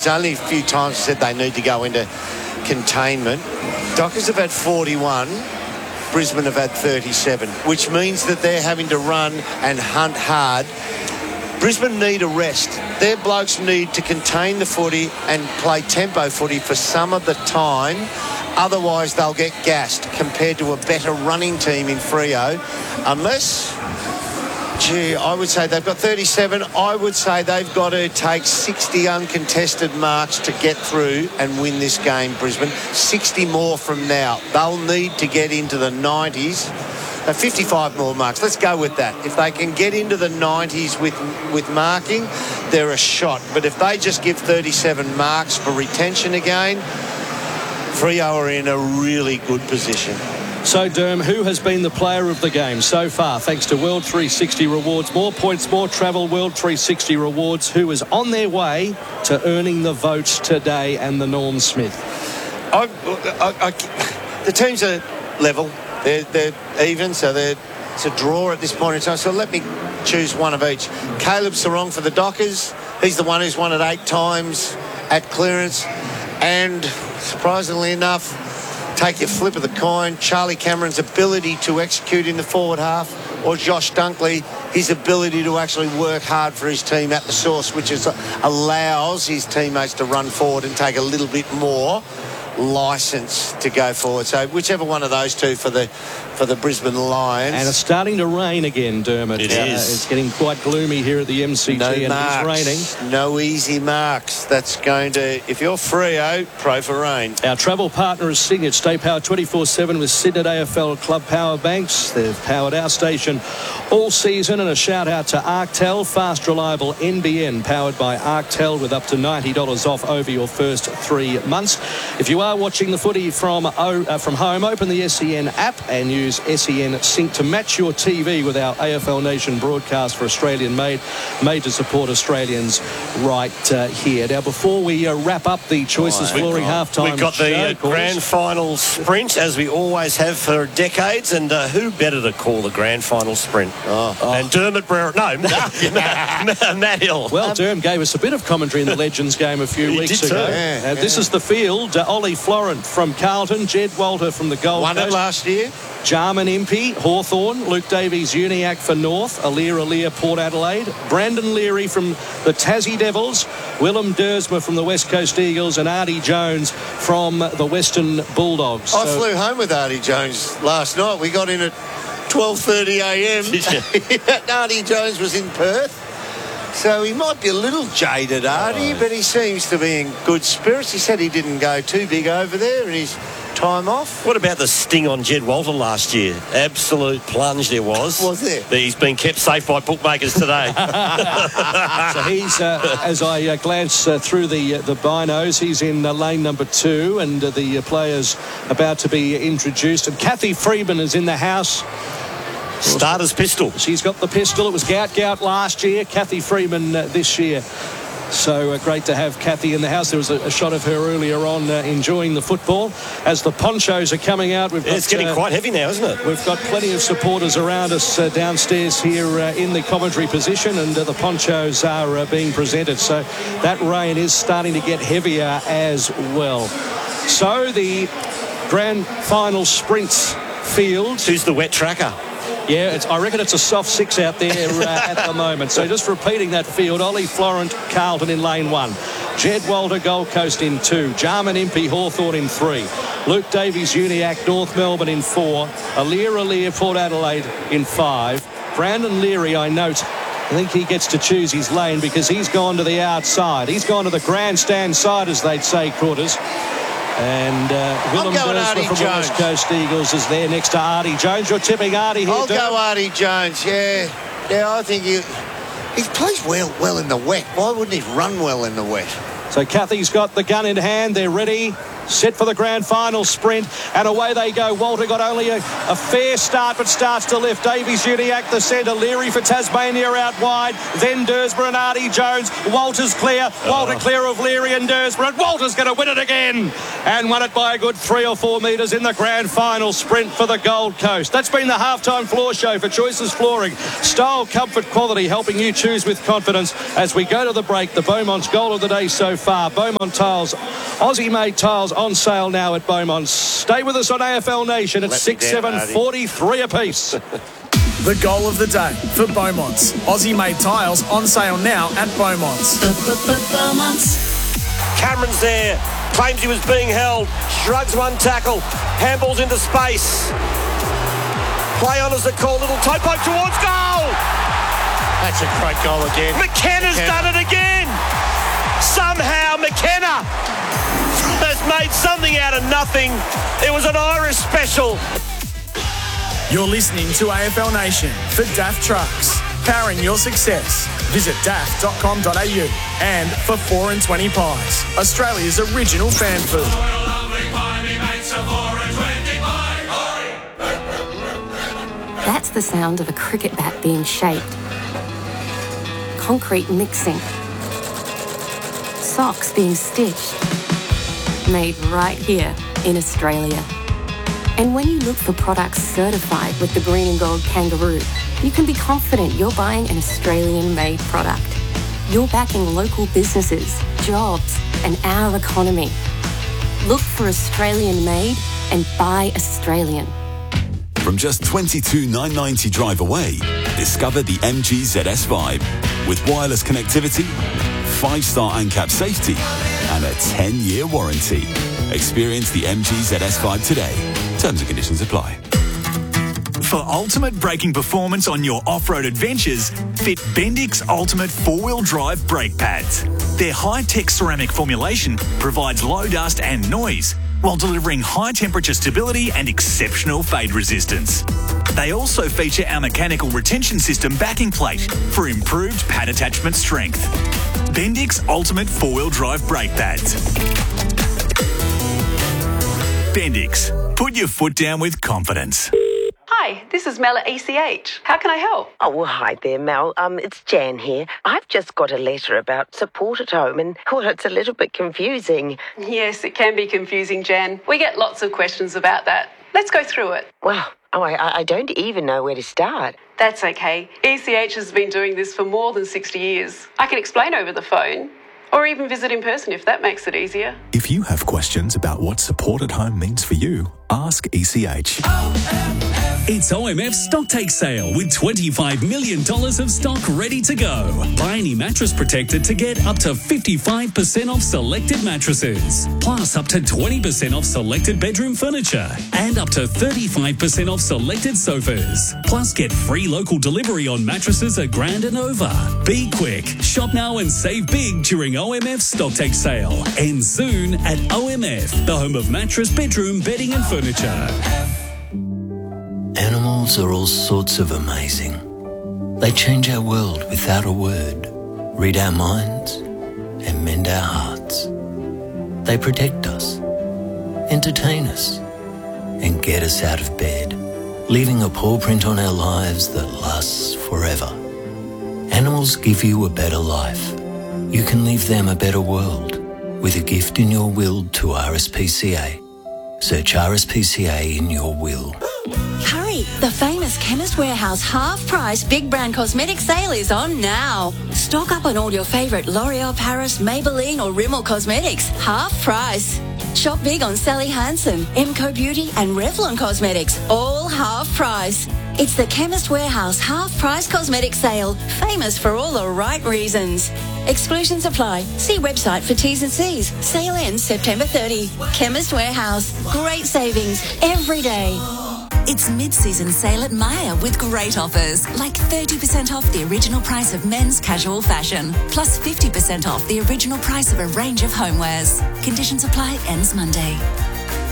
only a few times I said they need to go into containment. Dockers have had 41. Brisbane have had 37, which means that they're having to run and hunt hard. Brisbane need a rest. Their blokes need to contain the footy and play tempo footy for some of the time. Otherwise, they'll get gassed compared to a better running team in Freo. Unless, I would say they've got 37. I would say they've got to take 60 uncontested marks to get through and win this game, Brisbane. 60 more from now. They'll need to get into the 90s. 55 more marks. Let's go with that. If they can get into the 90s with marking, they're a shot. But if they just give 37 marks for retention again, Freo are in a really good position. So, Derm, who has been the player of the game so far, thanks to World 360 Rewards? More points, more travel, World 360 Rewards. Who is on their way to earning the votes today and the Norm Smith? The teams are level. They're even, so it's a draw at this point in time. So let me choose one of each. Caleb Sarong for the Dockers. He's the one who's won it 8 times at clearance. And surprisingly enough, take your flip of the coin, Charlie Cameron's ability to execute in the forward half, or Josh Dunkley, his ability to actually work hard for his team at the source, which allows his teammates to run forward and take a little bit more license to go forward. So whichever one of those two for the Brisbane Lions. And it's starting to rain again, Dermot. It is. It's getting quite gloomy here at the MCG. No and marks. It's raining. No easy marks. That's going to, if you're Freo, pray for rain. Our travel partner is Signet. Stay powered 24/7 with Signet AFL Club Power Banks. They've powered our station all season. And a shout out to ArcTel, fast, reliable NBN, powered by ArcTel with up to $90 off over your first 3 months. If you are watching the footy from home, open the SEN app and use SEN Sync to match your TV with our AFL Nation broadcast for Australian made to support Australians right here. Now, before we wrap up the Choices Flooring halftime, we've got the grand final sprint, as we always have for decades, and who better to call the grand final sprint and Dermot Brewer? No, Matt Hill. Well, Derm gave us a bit of commentary in the Legends game a few weeks ago. This is the field. Ollie Florent from Carlton, Jed Walter from the Gold Coast. Won it last year. Jarman Impey, Hawthorn, Luke Davies Uniac for North, Alir Port Adelaide, Brandon Leary from the Tassie Devils, Willem Dersma from the West Coast Eagles, and Artie Jones from the Western Bulldogs. I flew home with Artie Jones last night. We got in at 12:30 a.m. Artie Jones was in Perth. So he might be a little jaded, Artie, but he seems to be in good spirits. He said he didn't go too big over there in his time off. What about the sting on Jed Walter last year? Absolute plunge there was. Was there? He's been kept safe by bookmakers today. So he's, as I glance through the binos, he's in lane number 2, and the players about to be introduced. And Kathy Freeman is in the house. Starter's pistol. She's got the pistol. It was Gout last year. Kathy Freeman this year. So great to have Kathy in the house. There was a shot of her earlier on enjoying the football. As the ponchos are coming out, it's getting quite heavy now, isn't it? We've got plenty of supporters around us downstairs here in the commentary position, and the ponchos are being presented. So that rain is starting to get heavier as well. So the grand final sprints field. Who's the wet tracker? Yeah, I reckon it's a soft 6 out there at the moment. So just repeating that field, Ollie Florent, Carlton in lane 1. Jed Walter, Gold Coast in 2. Jarman Impey, Hawthorn in 3. Luke Davies, Uniac, North Melbourne in 4. Alir, Port Adelaide in 5. Brandon Leary, I note, I think he gets to choose his lane because he's gone to the outside. He's gone to the grandstand side, as they'd say, Quarters. And Willem Dersma from the West Coast Eagles is there next to Artie Jones. You're tipping Artie here, I'll go Artie Jones, yeah. Yeah, I think he plays well in the wet. Why wouldn't he run well in the wet? So Kathy's got the gun in hand. They're ready. set for the grand final sprint, and away they go. Walter got only a fair start, but starts to lift. Davies Uniac the centre. Leary for Tasmania out wide. Then Dursborough and Artie Jones. Walter's clear. Walter clear of Leary and Dursborough. Walter's going to win it again, and won it by a good 3 or 4 metres in the grand final sprint for the Gold Coast. That's been the halftime floor show for Choices Flooring. Style, comfort, quality, helping you choose with confidence. As we go to the break, the Beaumont's goal of the day so far. Beaumont tiles, Aussie-made tiles on sale now at Beaumont's. Stay with us on AFL Nation at 6-7-43 apiece. The goal of the day for Beaumont's. Aussie-made tiles on sale now at Beaumont's. Cameron's there. Claims he was being held. Shrugs one tackle. Handballs into space. Play on as a call. Little toe poke towards goal. That's a great goal again. McKenna's done it again. Somehow McKenna has made something out of nothing. It was an Irish special. You're listening to AFL Nation for DAF Trucks. Powering your success. Visit daff.com.au. And for 4 and 20 pies, Australia's original fan food. That's the sound of a cricket bat being shaped. Concrete mixing. Socks being stitched. Made right here in Australia. And when you look for products certified with the green and gold kangaroo, you can be confident you're buying an Australian-made product. You're backing local businesses, jobs, and our economy. Look for Australian-made and buy Australian. From just $22,990 drive away, discover the MG ZS Vibe with wireless connectivity, 5-star ANCAP safety, and a 10-year warranty. Experience the MG ZS Vibe today. Terms and conditions apply. For ultimate braking performance on your off-road adventures, fit Bendix Ultimate 4-wheel drive brake pads. Their high-tech ceramic formulation provides low dust and noise while delivering high-temperature stability and exceptional fade resistance. They also feature our mechanical retention system backing plate for improved pad attachment strength. Bendix Ultimate 4-wheel drive brake pads. Bendix. Put your foot down with confidence. Hi, this is Mel at ECH. How can I help? Oh, well, hi there, Mel. It's Jan here. I've just got a letter about support at home and, well, it's a little bit confusing. Yes, it can be confusing, Jan. We get lots of questions about that. Let's go through it. Well, I don't even know where to start. That's okay. ECH has been doing this for more than 60 years. I can explain over the phone. Or even visit in person if that makes it easier. If you have questions about what support at home means for you, ask ECH. It's OMF Stocktake Sale with $25 million of stock ready to go. Buy any mattress protector to get up to 55% off selected mattresses, plus up to 20% off selected bedroom furniture, and up to 35% off selected sofas. Plus get free local delivery on mattresses $1,000 and over. Be quick. Shop now and save big during OMF Stocktake Sale. Ends soon at OMF, the home of mattress, bedroom, bedding and furniture. Animals are all sorts of amazing. They change our world without a word, read our minds, and mend our hearts. They protect us, entertain us, and get us out of bed, leaving a paw print on our lives that lasts forever. Animals give you a better life. You can leave them a better world with a gift in your will to RSPCA. Search RSPCA in your will. Hurry! The famous Chemist Warehouse half-price big brand cosmetic sale is on now. Stock up on all your favourite L'Oreal Paris, Maybelline or Rimmel cosmetics. Half price. Shop big on Sally Hansen, Emco Beauty and Revlon Cosmetics. All half price. It's the Chemist Warehouse half-price cosmetic sale. Famous for all the right reasons. Exclusions apply. See website for T's and C's. Sale ends September 30. Chemist Warehouse. Great savings every day. It's mid-season sale at Myer with great offers, like 30% off the original price of men's casual fashion, plus 50% off the original price of a range of homewares. Conditions apply, ends Monday.